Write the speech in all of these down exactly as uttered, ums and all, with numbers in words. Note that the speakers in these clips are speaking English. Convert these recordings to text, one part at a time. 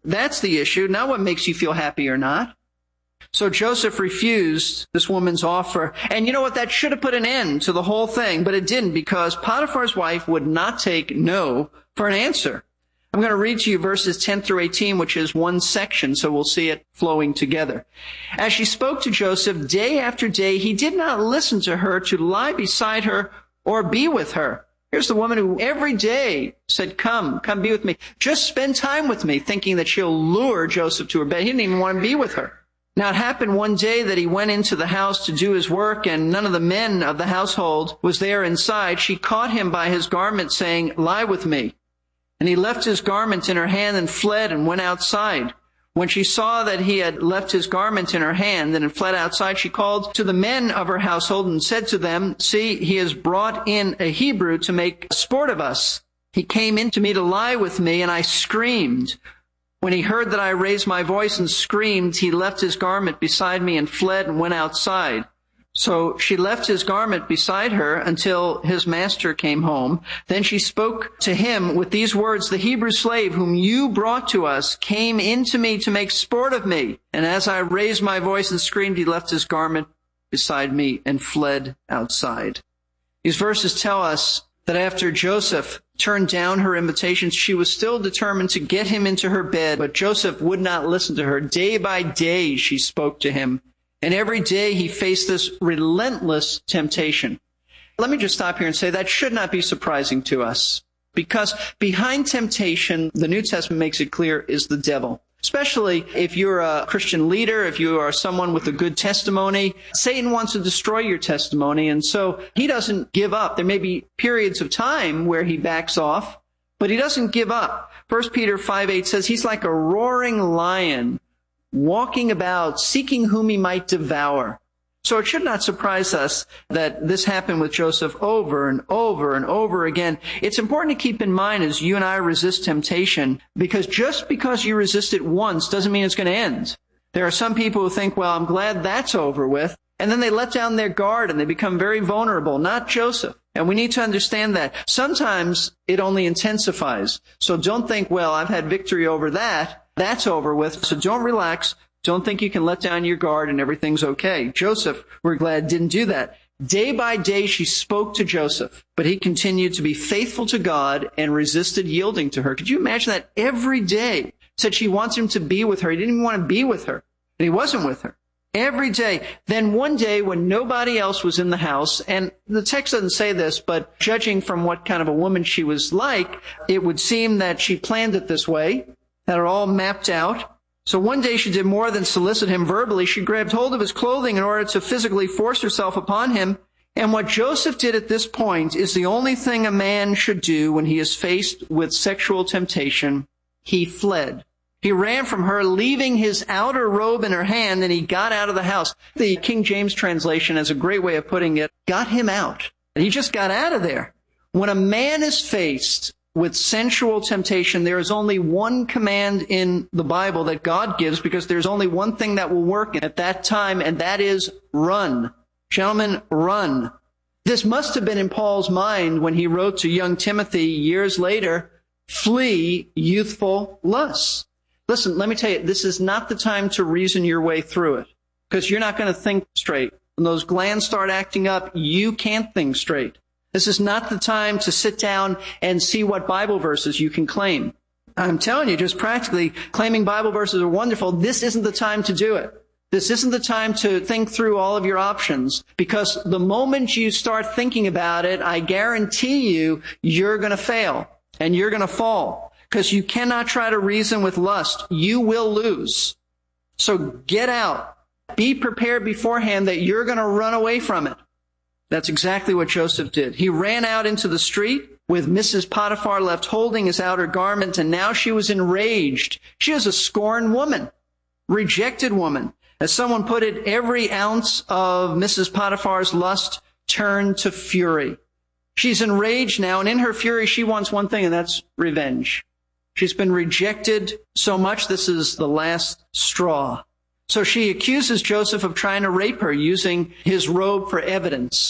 That's the issue, not what makes you feel happy or not. So Joseph refused this woman's offer. And you know what? That should have put an end to the whole thing, but it didn't, because Potiphar's wife would not take no for an answer. I'm going to read to you verses ten through eighteen, which is one section, so we'll see it flowing together. As she spoke to Joseph day after day, he did not listen to her to lie beside her or be with her. Here's the woman who every day said, come, come be with me. Just spend time with me, thinking that she'll lure Joseph to her bed. He didn't even want to be with her. Now it happened one day that he went into the house to do his work, and none of the men of the household was there inside. She caught him by his garment, saying, lie with me. And he left his garment in her hand and fled and went outside. When she saw that he had left his garment in her hand and had fled outside, she called to the men of her household and said to them, see, he has brought in a Hebrew to make sport of us. He came in to me to lie with me, and I screamed. When he heard that I raised my voice and screamed, he left his garment beside me and fled and went outside. So she left his garment beside her until his master came home. Then she spoke to him with these words, the Hebrew slave whom you brought to us came into me to make sport of me. And as I raised my voice and screamed, he left his garment beside me and fled outside. These verses tell us that after Joseph turned down her invitations, she was still determined to get him into her bed, but Joseph would not listen to her. Day by day she spoke to him, and every day he faced this relentless temptation. Let me just stop here and say that should not be surprising to us, because behind temptation, the New Testament makes it clear, is the devil. Especially if you're a Christian leader, if you are someone with a good testimony, Satan wants to destroy your testimony, and so he doesn't give up. There may be periods of time where he backs off, but he doesn't give up. First Peter five eight says he's like a roaring lion, walking about, seeking whom he might devour. So it should not surprise us that this happened with Joseph over and over and over again. It's important to keep in mind as you and I resist temptation, because just because you resist it once doesn't mean it's going to end. There are some people who think, well, I'm glad that's over with, and then they let down their guard and they become very vulnerable. Not Joseph. And we need to understand that. Sometimes it only intensifies. So don't think, well, I've had victory over that. That's over with. So don't relax. Don't think you can let down your guard and everything's okay. Joseph, we're glad, didn't do that. Day by day, she spoke to Joseph, but he continued to be faithful to God and resisted yielding to her. Could you imagine that? Every day said she wants him to be with her. He didn't even want to be with her, and he wasn't with her. Every day. Then one day when nobody else was in the house, and the text doesn't say this, but judging from what kind of a woman she was like, it would seem that she planned it this way, had it all mapped out. So one day she did more than solicit him verbally. She grabbed hold of his clothing in order to physically force herself upon him. And what Joseph did at this point is the only thing a man should do when he is faced with sexual temptation. He fled. He ran from her, leaving his outer robe in her hand, and he got out of the house. The King James translation has a great way of putting it, got him out. And he just got out of there. When a man is faced with sensual temptation, there is only one command in the Bible that God gives, because there's only one thing that will work at that time, and that is run. Gentlemen, run. This must have been in Paul's mind when he wrote to young Timothy years later, flee youthful lusts. Listen, let me tell you, this is not the time to reason your way through it, because you're not going to think straight. When those glands start acting up, you can't think straight. This is not the time to sit down and see what Bible verses you can claim. I'm telling you, just practically, claiming Bible verses are wonderful. This isn't the time to do it. This isn't the time to think through all of your options, because the moment you start thinking about it, I guarantee you, you're going to fail and you're going to fall, because you cannot try to reason with lust. You will lose. So get out. Be prepared beforehand that you're going to run away from it. That's exactly what Joseph did. He ran out into the street with Missus Potiphar left holding his outer garment, and now she was enraged. She is a scorned woman, rejected woman. As someone put it, every ounce of Missus Potiphar's lust turned to fury. She's enraged now, and in her fury, she wants one thing, and that's revenge. She's been rejected so much, this is the last straw. So she accuses Joseph of trying to rape her using his robe for evidence.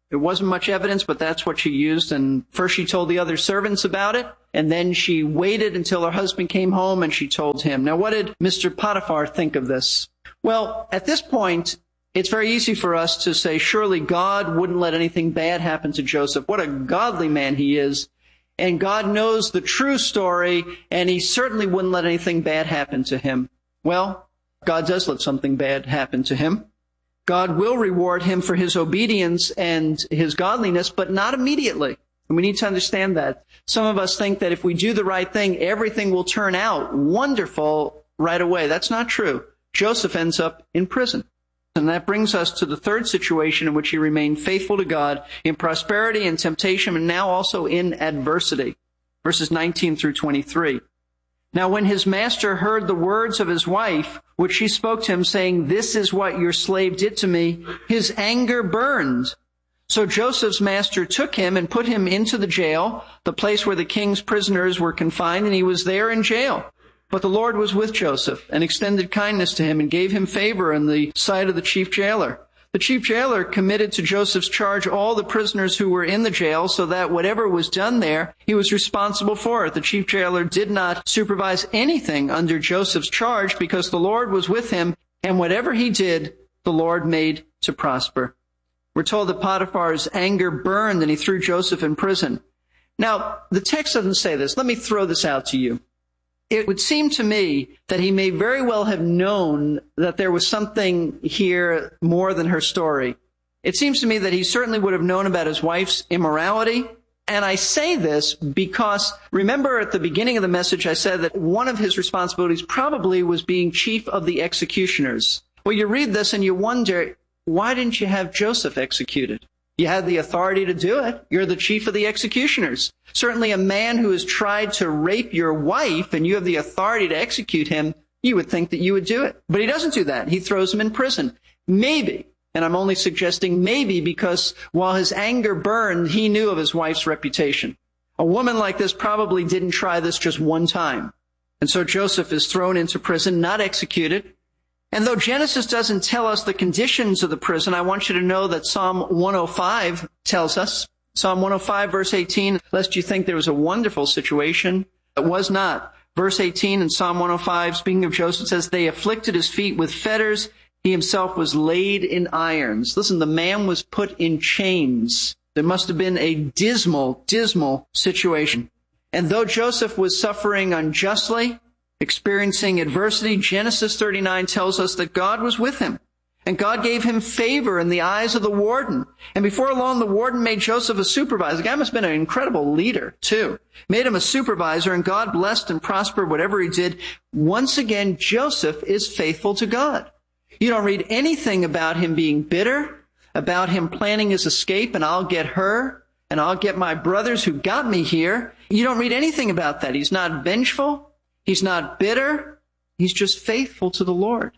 It wasn't much evidence, but that's what she used. And first she told the other servants about it, and then she waited until her husband came home and she told him. Now, what did Mister Potiphar think of this? Well, at this point, it's very easy for us to say, surely God wouldn't let anything bad happen to Joseph. What a godly man he is. And God knows the true story, and he certainly wouldn't let anything bad happen to him. Well, God does let something bad happen to him. God will reward him for his obedience and his godliness, but not immediately. And we need to understand that. Some of us think that if we do the right thing, everything will turn out wonderful right away. That's not true. Joseph ends up in prison. And that brings us to the third situation in which he remained faithful to God in prosperity and temptation, and now also in adversity. Verses nineteen through twenty-three. Now when his master heard the words of his wife, which she spoke to him, saying, "This is what your slave did to me," his anger burned. So Joseph's master took him and put him into the jail, the place where the king's prisoners were confined, and he was there in jail. But the Lord was with Joseph and extended kindness to him and gave him favor in the sight of the chief jailer. The chief jailer committed to Joseph's charge all the prisoners who were in the jail, so that whatever was done there, he was responsible for it. The chief jailer did not supervise anything under Joseph's charge because the Lord was with him, and whatever he did, the Lord made to prosper. We're told that Potiphar's anger burned and he threw Joseph in prison. Now, the text doesn't say this. Let me throw this out to you. It would seem to me that he may very well have known that there was something here more than her story. It seems to me that he certainly would have known about his wife's immorality. And I say this because, remember at the beginning of the message, I said that one of his responsibilities probably was being chief of the executioners. Well, you read this and you wonder, why didn't you have Joseph executed? You had the authority to do it. You're the chief of the executioners. Certainly a man who has tried to rape your wife and you have the authority to execute him, you would think that you would do it. But he doesn't do that. He throws him in prison. Maybe, and I'm only suggesting maybe because while his anger burned, he knew of his wife's reputation. A woman like this probably didn't try this just one time. And so Joseph is thrown into prison, not executed. And though Genesis doesn't tell us the conditions of the prison, I want you to know that Psalm one oh five tells us. Psalm one oh five, verse eighteen, lest you think there was a wonderful situation. It was not. Verse eighteen in Psalm one oh five, speaking of Joseph, says, "They afflicted his feet with fetters. He himself was laid in irons." Listen, the man was put in chains. There must have been a dismal, dismal situation. And though Joseph was suffering unjustly, experiencing adversity, Genesis thirty-nine tells us that God was with him. And God gave him favor in the eyes of the warden. And before long, the warden made Joseph a supervisor. The guy must have been an incredible leader, too. Made him a supervisor, and God blessed and prospered whatever he did. Once again, Joseph is faithful to God. You don't read anything about him being bitter, about him planning his escape, and I'll get her, and I'll get my brothers who got me here. You don't read anything about that. He's not vengeful. He's not bitter. He's just faithful to the Lord.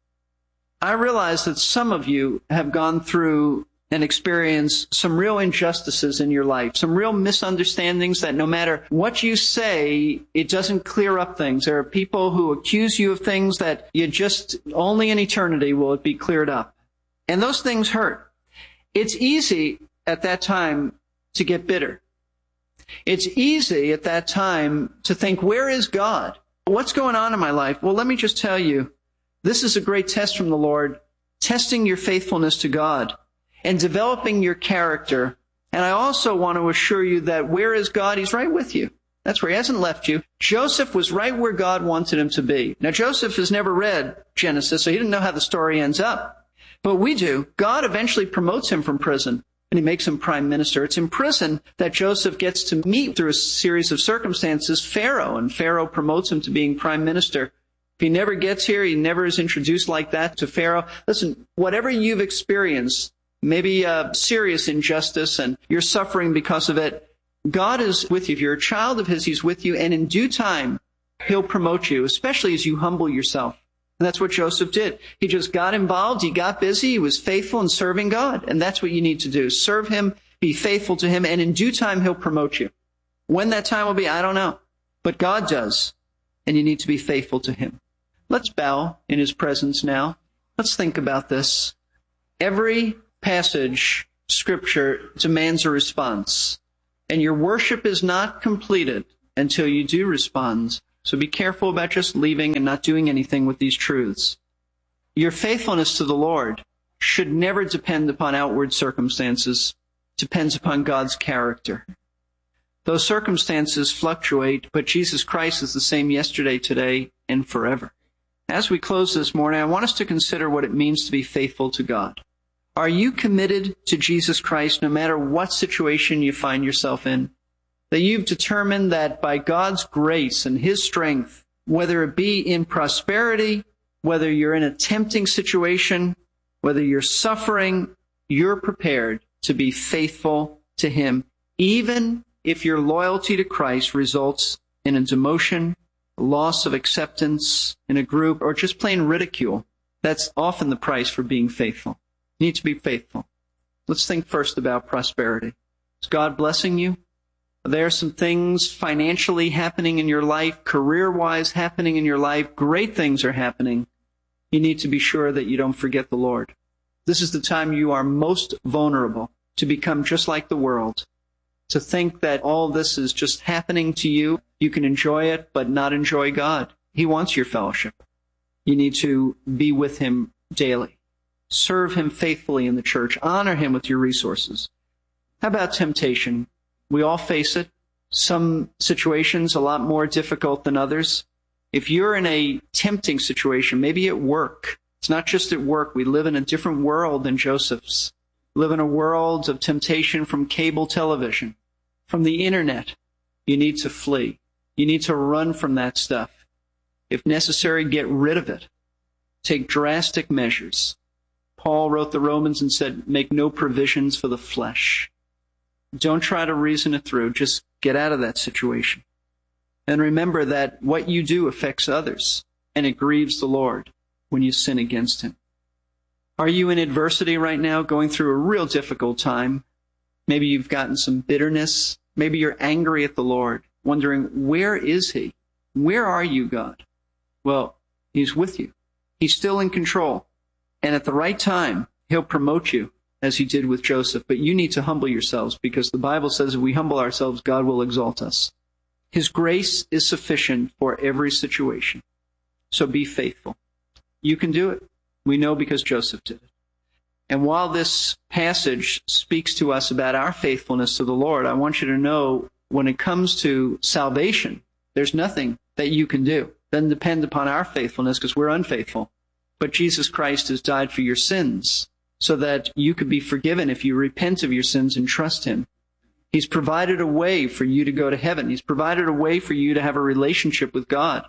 I realize that some of you have gone through and experienced some real injustices in your life, some real misunderstandings that no matter what you say, it doesn't clear up things. There are people who accuse you of things that you just, only in eternity will it be cleared up. And those things hurt. It's easy at that time to get bitter. It's easy at that time to think, where is God? What's going on in my life? Well, let me just tell you, this is a great test from the Lord, testing your faithfulness to God and developing your character. And I also want to assure you that where is God? He's right with you. That's where he hasn't left you. Joseph was right where God wanted him to be. Now, Joseph has never read Genesis, so he didn't know how the story ends up. But we do. God eventually promotes him from prison, and he makes him prime minister. It's in prison that Joseph gets to meet, through a series of circumstances, Pharaoh, and Pharaoh promotes him to being prime minister. If he never gets here, he never is introduced like that to Pharaoh. Listen, whatever you've experienced, maybe a serious injustice and you're suffering because of it, God is with you. If you're a child of his, he's with you. And in due time, he'll promote you, especially as you humble yourself. And that's what Joseph did. He just got involved. He got busy. He was faithful in serving God. And that's what you need to do. Serve him, be faithful to him, and in due time, he'll promote you. When that time will be, I don't know. But God does. And you need to be faithful to him. Let's bow in his presence now. Let's think about this. Every passage Scripture demands a response. And your worship is not completed until you do respond. So be careful about just leaving and not doing anything with these truths. Your faithfulness to the Lord should never depend upon outward circumstances. It depends upon God's character. Those circumstances fluctuate, but Jesus Christ is the same yesterday, today, and forever. As we close this morning, I want us to consider what it means to be faithful to God. Are you committed to Jesus Christ no matter what situation you find yourself in? That you've determined that by God's grace and His strength, whether it be in prosperity, whether you're in a tempting situation, whether you're suffering, you're prepared to be faithful to Him, even if your loyalty to Christ results in a demotion, a loss of acceptance in a group, or just plain ridicule. That's often the price for being faithful. You need to be faithful. Let's think first about prosperity. Is God blessing you? Are there some things financially happening in your life, career-wise happening in your life? Great things are happening. You need to be sure that you don't forget the Lord. This is the time you are most vulnerable to become just like the world, to think that all this is just happening to you. You can enjoy it, but not enjoy God. He wants your fellowship. You need to be with Him daily. Serve Him faithfully in the church. Honor Him with your resources. How about temptation? We all face it. Some situations a lot more difficult than others. If you're in a tempting situation, maybe at work, it's not just at work. We live in a different world than Joseph's. We live in a world of temptation from cable television, from the internet. You need to flee. You need to run from that stuff. If necessary, get rid of it. Take drastic measures. Paul wrote the Romans and said, make no provisions for the flesh. Don't try to reason it through. Just get out of that situation. And remember that what you do affects others, and it grieves the Lord when you sin against Him. Are you in adversity right now, going through a real difficult time? Maybe you've gotten some bitterness. Maybe you're angry at the Lord, wondering, where is He? Where are you, God? Well, He's with you. He's still in control. And at the right time, He'll promote you, as He did with Joseph. But you need to humble yourselves, because the Bible says if we humble ourselves, God will exalt us. His grace is sufficient for every situation. So be faithful. You can do it. We know because Joseph did it. And while this passage speaks to us about our faithfulness to the Lord, I want you to know when it comes to salvation, there's nothing that you can do. It doesn't depend upon our faithfulness because we're unfaithful. But Jesus Christ has died for your sins so that you could be forgiven if you repent of your sins and trust Him. He's provided a way for you to go to heaven. He's provided a way for you to have a relationship with God.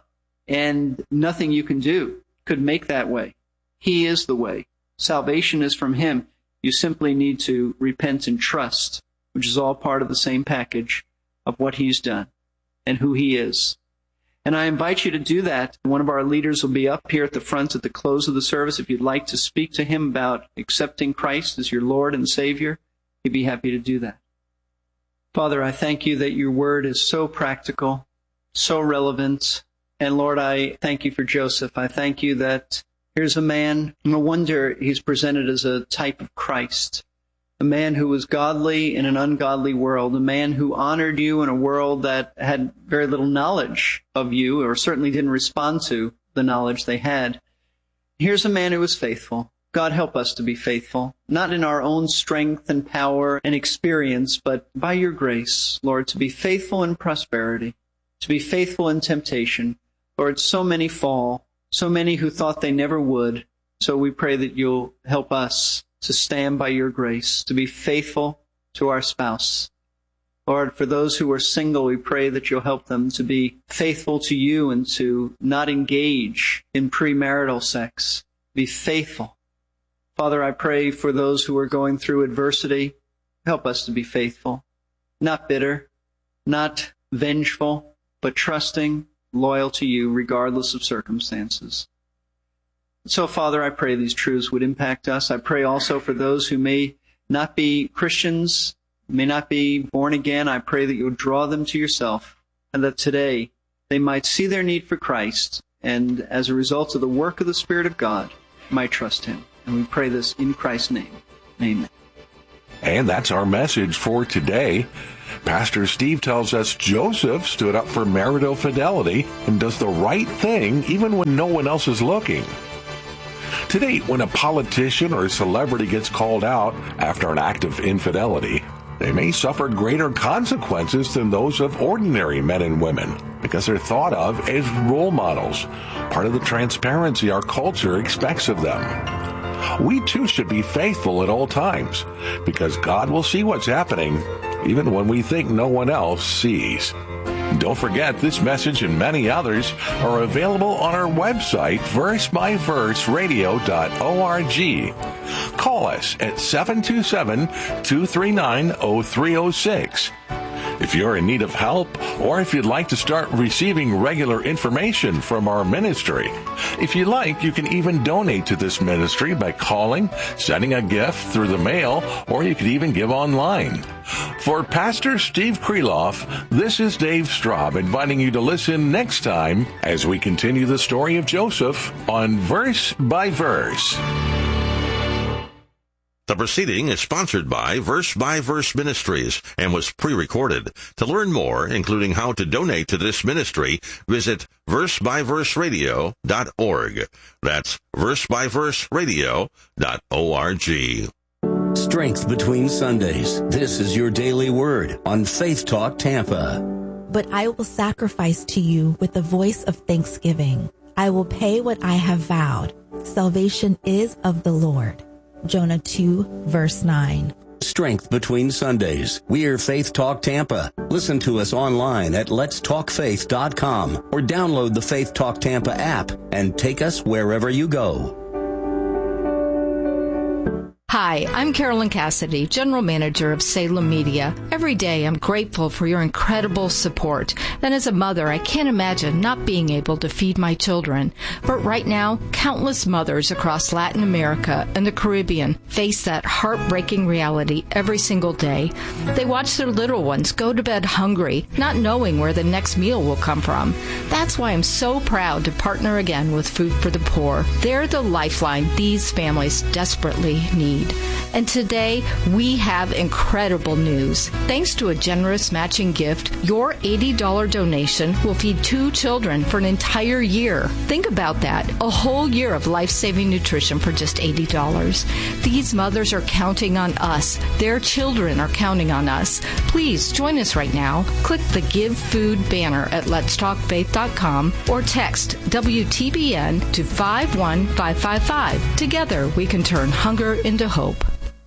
And nothing you can do could make that way. He is the way. Salvation is from Him. You simply need to repent and trust, which is all part of the same package of what He's done and who He is. And I invite you to do that. One of our leaders will be up here at the front at the close of the service. If you'd like to speak to him about accepting Christ as your Lord and Savior, he'd be happy to do that. Father, I thank you that your word is so practical, so relevant. And Lord, I thank you for Joseph. I thank you that here's a man, no wonder he's presented as a type of Christ. A man who was godly in an ungodly world, a man who honored you in a world that had very little knowledge of you, or certainly didn't respond to the knowledge they had. Here's a man who was faithful. God, help us to be faithful, not in our own strength and power and experience, but by your grace, Lord, to be faithful in prosperity, to be faithful in temptation. Lord, so many fall, so many who thought they never would. So we pray that you'll help us to stand by your grace, to be faithful to our spouse. Lord, for those who are single, we pray that you'll help them to be faithful to you and to not engage in premarital sex. Be faithful. Father, I pray for those who are going through adversity. Help us to be faithful, not bitter, not vengeful, but trusting, loyal to you regardless of circumstances. So, Father, I pray these truths would impact us. I pray also for those who may not be Christians, may not be born again. I pray that you would draw them to yourself, and that today they might see their need for Christ, and as a result of the work of the Spirit of God, might trust him. And we pray this in Christ's name. Amen. And that's our message for today. Pastor Steve tells us Joseph stood up for marital fidelity and does the right thing even when no one else is looking. Today, when a politician or a celebrity gets called out after an act of infidelity, they may suffer greater consequences than those of ordinary men and women because they're thought of as role models, part of the transparency our culture expects of them. We too should be faithful at all times because God will see what's happening even when we think no one else sees. Don't forget, this message and many others are available on our website, verse by verse radio dot org. Call us at seven two seven, two three nine, zero three zero six. If you're in need of help, or if you'd like to start receiving regular information from our ministry, if you like, you can even donate to this ministry by calling, sending a gift through the mail, or you could even give online. For Pastor Steve Kreloff, this is Dave Straub inviting you to listen next time as we continue the story of Joseph on Verse by Verse. The proceeding is sponsored by Verse by Verse Ministries and was pre-recorded. To learn more, including how to donate to this ministry, visit verse by verse radio dot org. That's verse by verse radio dot org. Strength between Sundays. This is your daily word on Faith Talk Tampa. But I will sacrifice to you with the voice of thanksgiving. I will pay what I have vowed. Salvation is of the Lord. Jonah two, verse nine. Strength between Sundays. We're Faith Talk Tampa. Listen to us online at lets talk faith dot com or download the Faith Talk Tampa app and take us wherever you go. Hi, I'm Carolyn Cassidy, General Manager of Salem Media. Every day I'm grateful for your incredible support. And as a mother, I can't imagine not being able to feed my children. But right now, countless mothers across Latin America and the Caribbean face that heartbreaking reality every single day. They watch their little ones go to bed hungry, not knowing where the next meal will come from. That's why I'm so proud to partner again with Food for the Poor. They're the lifeline these families desperately need. And today, we have incredible news. Thanks to a generous matching gift, your eighty dollars donation will feed two children for an entire year. Think about that. A whole year of life-saving nutrition for just eighty dollars. These mothers are counting on us. Their children are counting on us. Please join us right now. Click the Give Food banner at lets talk faith dot com or text W T B N to five one five five five. Together, we can turn hunger into hope.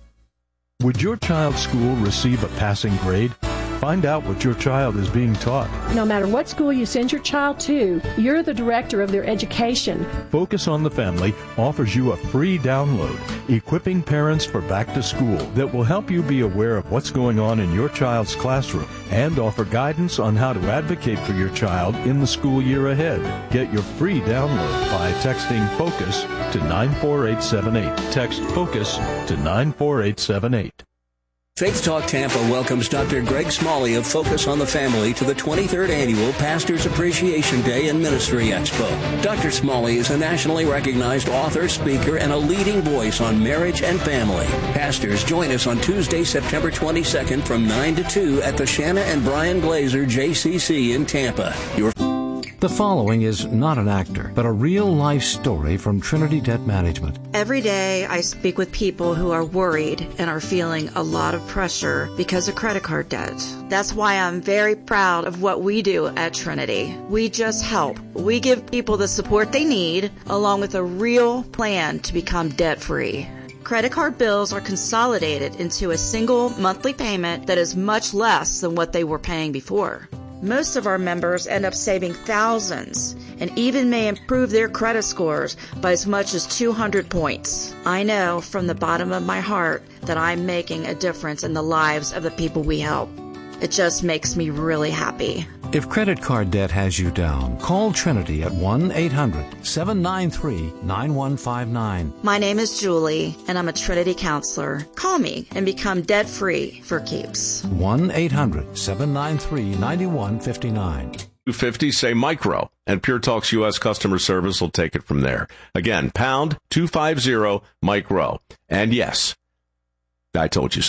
Would your child's school receive a passing grade? Find out what your child is being taught. No matter what school you send your child to, you're the director of their education. Focus on the Family offers you a free download, Equipping Parents for Back to School, that will help you be aware of what's going on in your child's classroom and offer guidance on how to advocate for your child in the school year ahead. Get your free download by texting FOCUS to nine four eight seven eight. Text FOCUS to nine four eight seven eight. Faith Talk Tampa welcomes Doctor Greg Smalley of Focus on the Family to the twenty-third Annual Pastors Appreciation Day and Ministry Expo. Doctor Smalley is a nationally recognized author, speaker, and a leading voice on marriage and family. Pastors, join us on Tuesday, September twenty-second from nine to two at the Shanna and Brian Glazer J C C in Tampa. Your The following is not an actor, but a real-life story from Trinity Debt Management. Every day I speak with people who are worried and are feeling a lot of pressure because of credit card debt. That's why I'm very proud of what we do at Trinity. We just help. We give people the support they need, along with a real plan to become debt-free. Credit card bills are consolidated into a single monthly payment that is much less than what they were paying before. Most of our members end up saving thousands and even may improve their credit scores by as much as two hundred points. I know from the bottom of my heart that I'm making a difference in the lives of the people we help. It just makes me really happy. If credit card debt has you down, call Trinity at one eight hundred seven nine three nine one five nine. My name is Julie, and I'm a Trinity counselor. Call me and become debt-free for keeps. one eight hundred seven nine three nine one five nine. two fifty, say micro, and Pure Talk's U S customer service will take it from there. Again, pound two fifty micro. And yes, I told you so.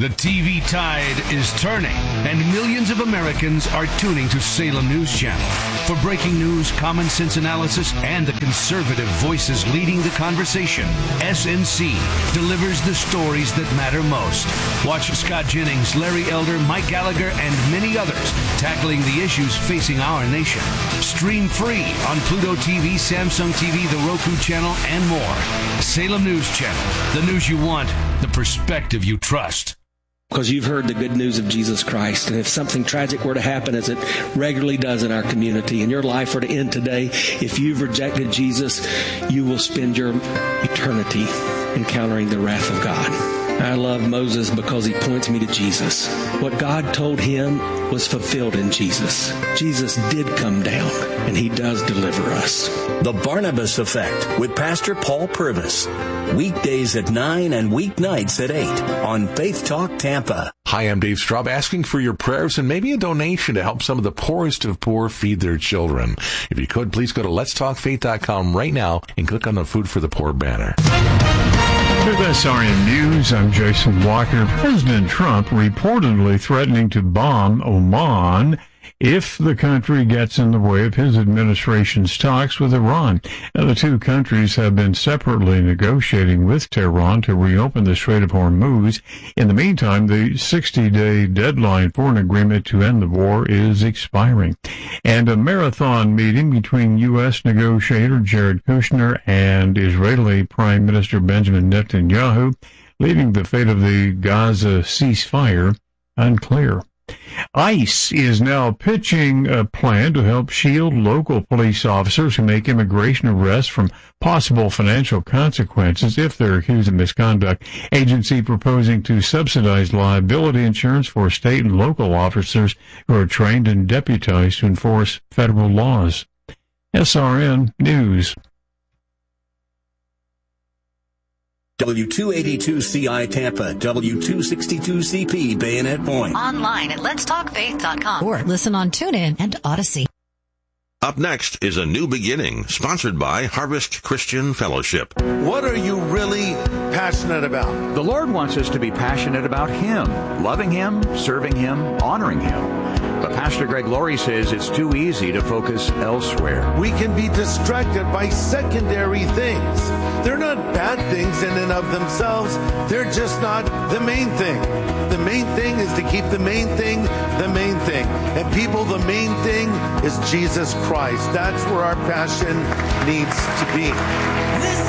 The T V tide is turning, and millions of Americans are tuning to Salem News Channel. For breaking news, common sense analysis, and the conservative voices leading the conversation, S N C delivers the stories that matter most. Watch Scott Jennings, Larry Elder, Mike Gallagher, and many others tackling the issues facing our nation. Stream free on Pluto T V, Samsung T V, the Roku channel, and more. Salem News Channel, the news you want, the perspective you trust. Because you've heard the good news of Jesus Christ. And if something tragic were to happen, as it regularly does in our community, and your life were to end today, if you've rejected Jesus, you will spend your eternity encountering the wrath of God. I love Moses because he points me to Jesus. What God told him was fulfilled in Jesus. Jesus did come down, and he does deliver us. The Barnabas Effect with Pastor Paul Purvis. Weekdays at nine and weeknights at eight on Faith Talk Tampa. Hi, I'm Dave Straub, asking for your prayers and maybe a donation to help some of the poorest of poor feed their children. If you could, please go to lets talk faith dot com right now and click on the Food for the Poor banner. With S R N News, I'm Jason Walker. President Trump reportedly threatening to bomb Oman if the country gets in the way of his administration's talks with Iran. Now, the two countries have been separately negotiating with Tehran to reopen the Strait of Hormuz. In the meantime, the sixty-day deadline for an agreement to end the war is expiring. And a marathon meeting between U S negotiator Jared Kushner and Israeli Prime Minister Benjamin Netanyahu, leaving the fate of the Gaza ceasefire unclear. ICE is now pitching a plan to help shield local police officers who make immigration arrests from possible financial consequences if they're accused of misconduct. Agency proposing to subsidize liability insurance for state and local officers who are trained and deputized to enforce federal laws. S R N News. W two eighty-two C I Tampa, W two sixty-two C P Bayonet Point. Online at lets talk faith dot com. Or listen on TuneIn and Odyssey. Up next is A New Beginning, sponsored by Harvest Christian Fellowship. What are you really passionate about? The Lord wants us to be passionate about Him, loving Him, serving Him, honoring Him. But Pastor Greg Laurie says it's too easy to focus elsewhere. We can be distracted by secondary things. They're not bad things in and of themselves. They're just not the main thing. The main thing is to keep the main thing the main thing. And people, the main thing is Jesus Christ. That's where our passion needs to be. This